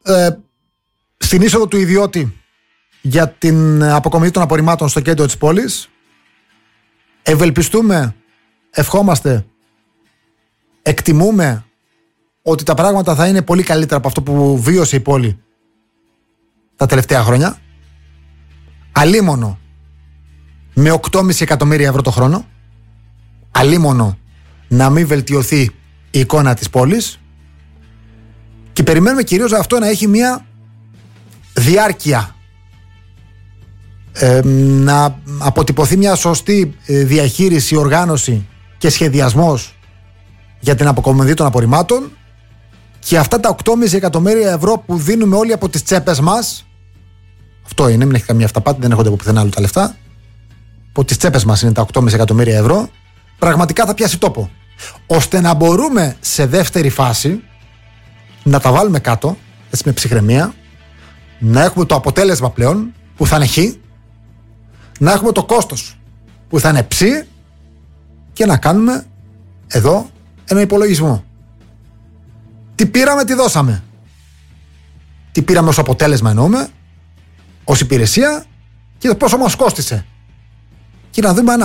στην είσοδο του ιδιώτη για την αποκομιδή των απορριμμάτων στο κέντρο της πόλης. Ευελπιστούμε, ευχόμαστε, εκτιμούμε ότι τα πράγματα θα είναι πολύ καλύτερα από αυτό που βίωσε η πόλη τα τελευταία χρόνια. Αλίμονο με 8,5 εκατομμύρια ευρώ το χρόνο. Αλίμονο να μην βελτιωθεί η εικόνα της πόλης. Και περιμένουμε κυρίως αυτό να έχει μια διάρκεια, να αποτυπωθεί μια σωστή διαχείριση, οργάνωση και σχεδιασμός για την αποκομιδή των απορριμμάτων, και αυτά τα 8,5 εκατομμύρια ευρώ που δίνουμε όλοι από τις τσέπες μας, αυτό είναι, μην έχει καμία αυταπάτη, δεν έρχονται από πουθενά άλλο τα λεφτά, από τις τσέπες μας είναι τα 8,5 εκατομμύρια ευρώ, πραγματικά θα πιάσει τόπο, ώστε να μπορούμε σε δεύτερη φάση να τα βάλουμε κάτω, έτσι με ψυχραιμία, να έχουμε το αποτέλεσμα πλέον που θα είναι χ, να έχουμε το κόστος που θα είναι ψ, και να κάνουμε εδώ ένα υπολογισμό. Τι πήραμε, τι δώσαμε. Τι πήραμε ως αποτέλεσμα, εννοούμε, ως υπηρεσία, και πόσο μας κόστισε. Και να δούμε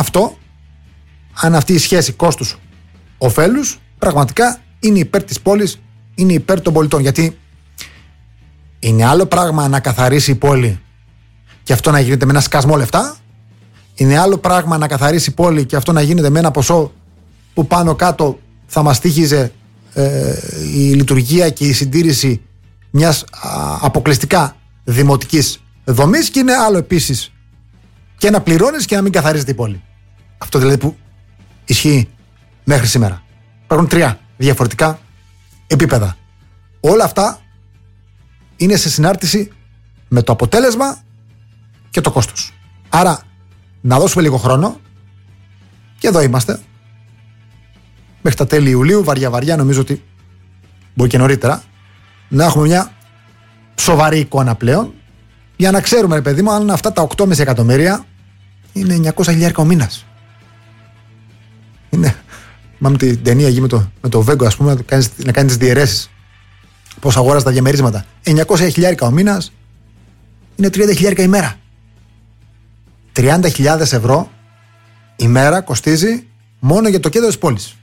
αν αυτή η σχέση κόστους-οφέλους πραγματικά είναι υπέρ της πόλης, είναι υπέρ των πολιτών. Γιατί είναι άλλο πράγμα να καθαρίσει η πόλη και αυτό να γίνεται με ένα σκασμό λεφτά. Είναι άλλο πράγμα να καθαρίσει η πόλη και αυτό να γίνεται με ένα ποσό που πάνω κάτω θα μας τύχιζε η λειτουργία και η συντήρηση μιας αποκλειστικά δημοτικής δομής, και είναι άλλο επίσης και να πληρώνεις και να μην καθαρίζεται η πόλη. Αυτό δηλαδή που ισχύει μέχρι σήμερα. Υπάρχουν 3 διαφορετικά επίπεδα. Όλα αυτά είναι σε συνάρτηση με το αποτέλεσμα και το κόστος. Άρα να δώσουμε λίγο χρόνο, και εδώ είμαστε μέχρι τα τέλη Ιουλίου, βαριά, νομίζω ότι μπορεί και νωρίτερα, να έχουμε μια σοβαρή εικόνα πλέον, για να ξέρουμε, ρε παιδί μου, αν αυτά τα 8,5 εκατομμύρια είναι 900.000 ο μήνας. Είναι, μάμε την ταινία εκεί με το Βέγκο, ας πούμε, να κάνει τις διαιρέσεις, πώς αγόρασε τα διαμερίσματα. 900.000 ο μήνας είναι 30.000 ημέρα. 30.000 ευρώ ημέρα κοστίζει μόνο για το κέντρο της πόλης.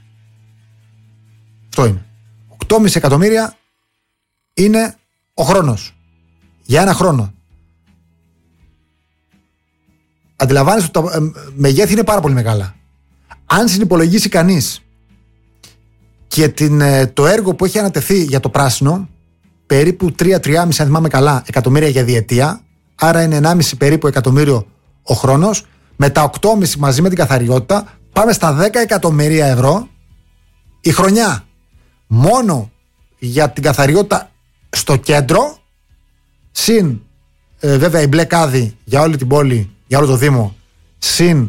Αυτό είναι. 8,5 εκατομμύρια είναι ο χρόνος. Για ένα χρόνο. Αντιλαμβάνεσαι ότι τα μεγέθη είναι πάρα πολύ μεγάλα. Αν συνυπολογίσει κανείς και το έργο που έχει ανατεθεί για το πράσινο, περίπου 3-3,5, αν θυμάμαι καλά, εκατομμύρια για διετία, άρα είναι 1,5 περίπου εκατομμύριο ο χρόνος, με τα 8,5 μαζί με την καθαριότητα, πάμε στα 10 εκατομμύρια ευρώ η χρονιά. Μόνο για την καθαριότητα στο κέντρο, συν βέβαια η μπλε κάδη για όλη την πόλη, για όλο το Δήμο, συν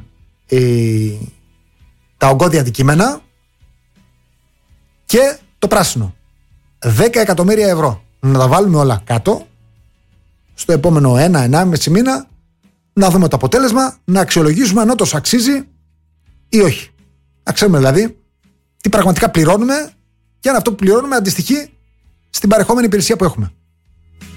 τα ογκώδια αντικείμενα και το πράσινο. 10 εκατομμύρια ευρώ. Να τα βάλουμε όλα κάτω, στο επόμενο 1-1,5 μήνα, να δούμε το αποτέλεσμα, να αξιολογήσουμε αν όντως αξίζει ή όχι. Να ξέρουμε δηλαδή τι πραγματικά πληρώνουμε και αν αυτό που πληρώνουμε αντιστοιχεί στην παρεχόμενη υπηρεσία που έχουμε.